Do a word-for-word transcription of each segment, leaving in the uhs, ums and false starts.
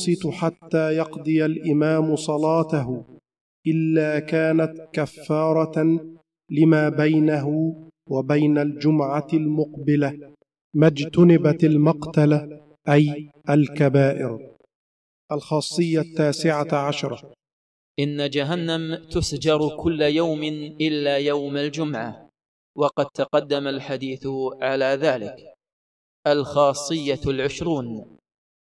ينصت حتى يقضي الإمام صلاته إلا كانت كفارة لما بينه وبين الجمعة المقبلة، ما اجتنبت المقتلة أي الكبائر. الخاصية التاسعة عشرة: إن جهنم تسجر كل يوم إلا يوم الجمعة، وقد تقدم الحديث على ذلك. الخاصية العشرون: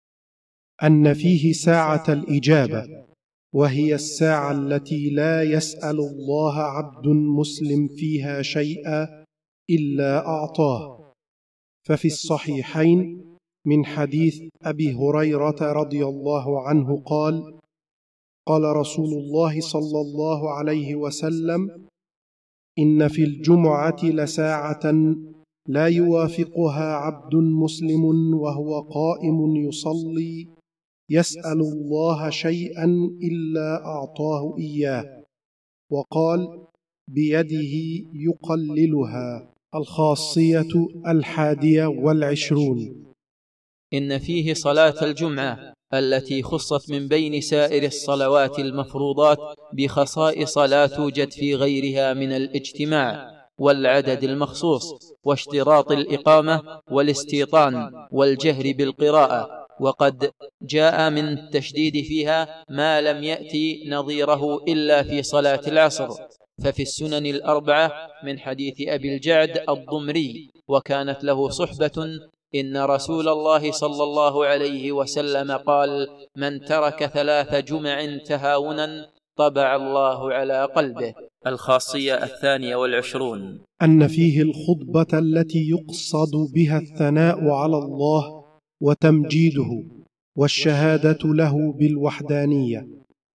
أن فيه ساعة الإجابة، وهي الساعة التي لا يسأل الله عبد مسلم فيها شيئا إلا أعطاه. ففي الصحيحين من حديث أبي هريرة رضي الله عنه قال: قال رسول الله صلى الله عليه وسلم: إن في الجمعة لساعة لا يوافقها عبد مسلم وهو قائم يصلي يسأل الله شيئا إلا أعطاه إياه، وقال: بيده يقللها. الخاصية الحادية والعشرون: إن فيه صلاة الجمعة التي خصت من بين سائر الصلوات المفروضات بخصائص لا توجد في غيرها من الاجتماع والعدد المخصوص واشتراط الإقامة والاستيطان والجهر بالقراءة، وقد جاء من التشديد فيها ما لم يأتي نظيره إلا في صلاة العصر. ففي السنن الأربعة من حديث أبي الجعد الضمري: وكانت له صحبة إن رسول الله صلى الله عليه وسلم قال: من ترك ثلاث جمع تهاونا طبع الله على قلبه. الخاصية الثانية والعشرون: أن فيه الخطبة التي يقصد بها الثناء على الله وتمجيده والشهادة له بالوحدانية،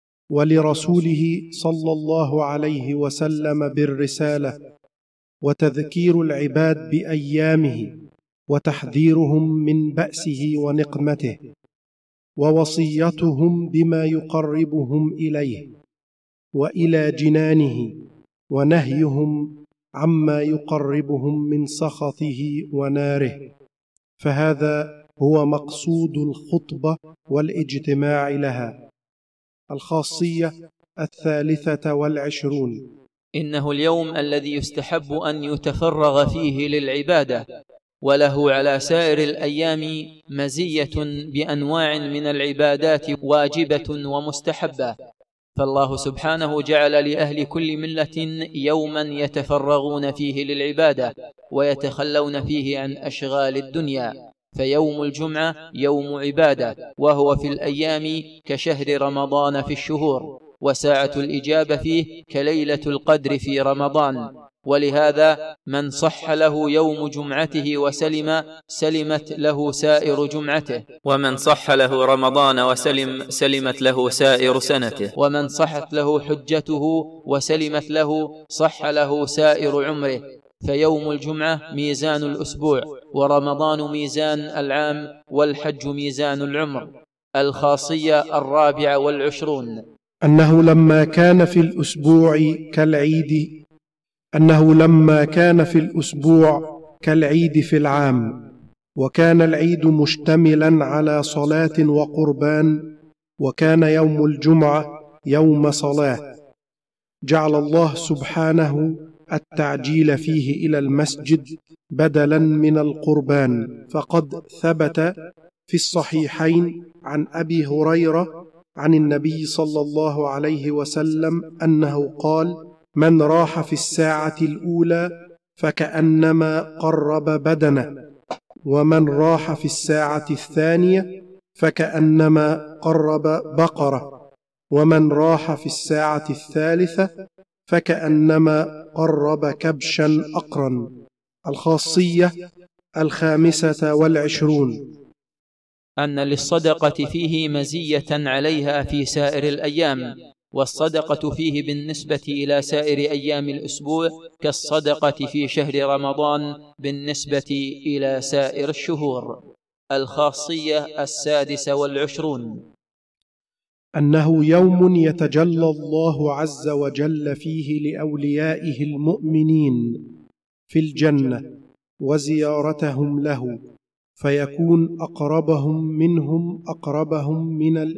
ولرسوله صلى الله عليه وسلم بالرسالة، وتذكير العباد بأيامه وتحذيرهم من بأسه ونقمته، ووصيتهم بما يقربهم إليه وإلى جنانه، ونهيهم عما يقربهم من سخطه وناره. فهذا هو مقصود الخطبة والاجتماع لها. الخاصية الثالثة والعشرون: إنه اليوم الذي يستحب أن يتفرغ فيه للعبادة، وله على سائر الأيام مزية بأنواع من العبادات واجبة ومستحبة. فالله سبحانه جعل لأهل كل ملة يوما يتفرغون فيه للعبادة ويتخلون فيه عن أشغال الدنيا. فيوم الجمعة يوم عبادة، وهو في الأيام كشهر رمضان في الشهور، وساعة الإجابة فيه كليلة القدر في رمضان. ولهذا من صح له يوم جمعته وسلم سلمت له سائر جمعته، ومن صح له رمضان وسلم سلمت له سائر سنته، ومن صحت له حجته وسلمت له صح له سائر عمره. فيوم الجمعة ميزان الأسبوع، ورمضان ميزان العام، والحج ميزان العمر. الخاصية الرابعة والعشرون: أنه لما كان في الأسبوع كالعيد أنه لما كان في الأسبوع كالعيد في العام، وكان العيد مشتملا على صلاة وقربان، وكان يوم الجمعة يوم صلاة، جعل الله سبحانه التعجيل فيه إلى المسجد بدلا من القربان. فقد ثبت في الصحيحين عن أبي هريرة عن النبي صلى الله عليه وسلم أنه قال: من راح في الساعة الأولى فكأنما قرب بدنه، ومن راح في الساعة الثانية فكأنما قرب بقرة، ومن راح في الساعة الثالثة فكأنما قرب كبشا أقرا. الخاصية الخامسة والعشرون: أن للصدقة فيه مزية عليها في سائر الأيام، والصدقة فيه بالنسبة إلى سائر أيام الأسبوع كالصدقة في شهر رمضان بالنسبة إلى سائر الشهور. الخاصية السادسة والعشرون: أنه يوم يتجلى الله عز وجل فيه لأوليائه المؤمنين في الجنة وزيارتهم له، فيكون أقربهم منهم أقربهم من